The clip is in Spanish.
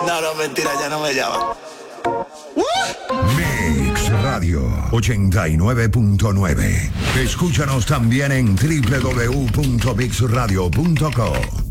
No, no, mentira, ya no me llama. Mix Radio 89.9. Escúchanos también en www.mixradio.co.